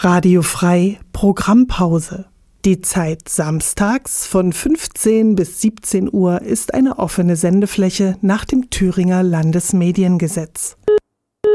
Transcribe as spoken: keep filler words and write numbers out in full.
Radio Frei Programmpause. Die Zeit samstags von fünfzehn bis siebzehn Uhr ist eine offene Sendefläche nach dem Thüringer Landesmediengesetz.